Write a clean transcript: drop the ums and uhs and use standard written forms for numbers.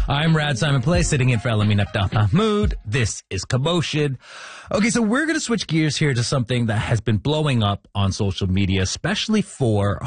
I'm Rad Simon Play, sitting in for Elamin Abdal Mahmood. This is Commotion. Okay, so we're going to switch gears here to something that has been blowing up on social media, especially for